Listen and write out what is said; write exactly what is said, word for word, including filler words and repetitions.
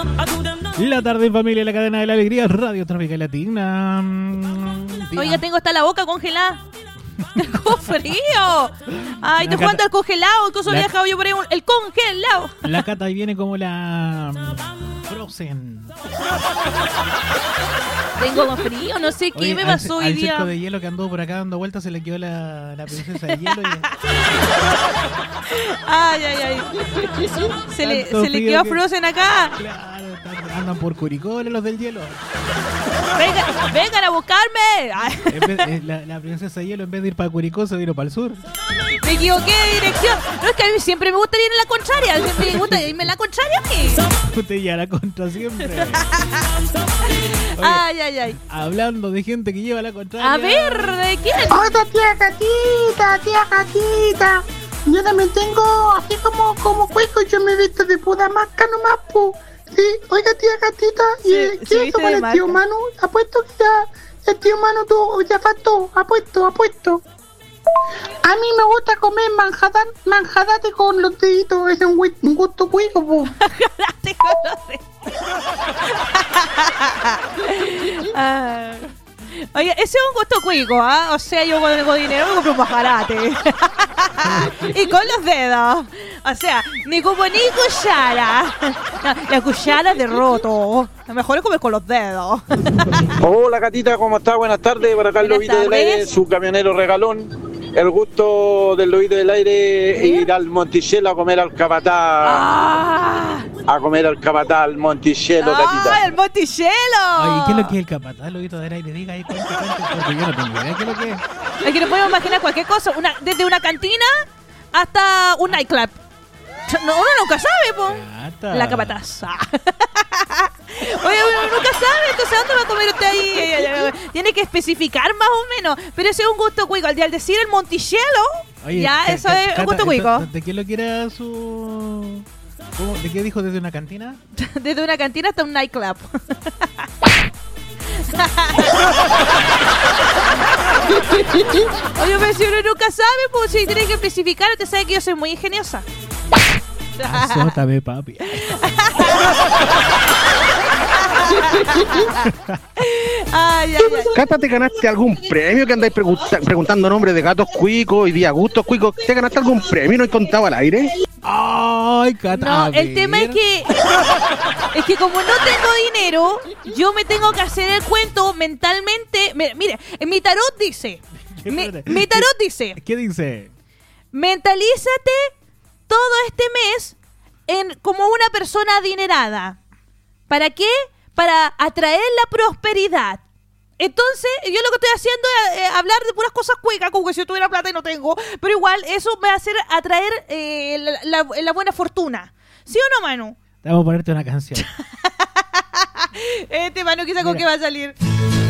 La tarde en familia, la cadena de la alegría, Radio Trópica Latina. Oiga, tengo hasta la boca congelada. ¡Con frío! Ay, estoy jugando al congelado. Incluso le he dejado yo por ahí un, el congelado. La Cata viene como la Frozen. Tengo con frío, no sé qué Oye, me al, pasó al hoy día. Al circo de hielo que anduvo por acá dando vueltas se le quedó la, la princesa de hielo. Y... Ay, ay, ay. Se le, se le quedó que... Frozen acá. Claro, andan por Curicó los del hielo. Venga, vengan a buscarme. En vez, la, la princesa de hielo en vez de ir para Curicó se vino para el sur. Me equivoqué de dirección. No, es que a mí siempre me gusta ir en la contraria. Siempre me gusta irme en la contraria a mí. Usted ya la contra siempre. Oye, ay, ay, ay. Hablando de gente que lleva la contraria. A ver, ¿de quién? Oiga, tía Catita, tía Catita. Yo también tengo así como, como cuico. Yo me he visto de puta marca nomás, pu. Sí, oiga, tía Catita. ¿Y qué hizo con el tío Manu? Apuesto que ya el tío Manu tú, ya faltó. Apuesto, apuesto. A mí me gusta comer manjadar, manjadate con los deditos. Es un, un gusto cuico, pu. Manjadate con los deditos. ah. Oye, ese es un gusto cuico, ¿ah? ¿eh? O sea, yo cuando tengo dinero me compro un pajarate. Y con los dedos. O sea, ni como ni cuchara. No, la cuchara de roto. Lo mejor es comer con los dedos. Hola, Catita, ¿cómo está? Buenas tardes. Por acá el Lobito del Aire, su camionero regalón. El gusto del Lobito del Aire es ir al Monticello a comer al Capataz. Ah. A comer al Capataz, al Monticello, Catita. ¡Ah, el Monticello! Oye, ¿qué es lo que es el Capataz, el Lobito del Aire? Diga ahí, cuente, cuente, porque yo no tengo idea. ¿Qué es lo que es? Es que nos podemos imaginar cualquier cosa, una, desde una cantina hasta un nightclub. No, uno nunca sabe, po. Cata. La Capataz. Oye, uno nunca sabe, entonces ¿dónde va a comer usted ahí? Tiene que especificar más o menos. Pero ese es un gusto cuico. Al decir el Monticello, oye, ya ca, eso ca, es Cata, un gusto cuico. ¿De qué lo quiera su...? ¿Cómo? ¿De qué dijo? ¿Desde una cantina? Desde una cantina hasta un nightclub. Oye, pero si uno nunca sabe, pues si tienes que especificar, usted sabe que yo soy muy ingeniosa. Azótame, papi. Ay, ay, ay. Cata, ¿te ganaste algún premio? Que andáis pregunta- preguntando nombres de gatos cuicos y día gustos cuicos. ¿Te ganaste algún premio y no he contado al aire? Ay, Cata. No, el tema es que es que como no tengo dinero, yo me tengo que hacer el cuento mentalmente. Mire, mire en mi tarot dice, mi, mi tarot dice, ¿qué dice? Mentalízate todo este mes en como una persona adinerada. ¿Para qué? Para atraer la prosperidad. Entonces, yo lo que estoy haciendo es eh, hablar de puras cosas cuicas, como que si yo tuviera plata y no tengo. Pero igual, eso me va a hacer atraer eh, la, la, la buena fortuna. ¿Sí o no, Manu? Te vamos a ponerte una canción. Este Manu, quizá con qué va a salir.